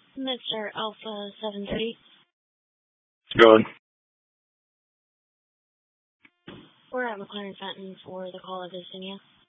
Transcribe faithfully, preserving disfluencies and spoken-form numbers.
Mister Alpha seven three. Going. We're at McLaren Fenton for the call of Visinia.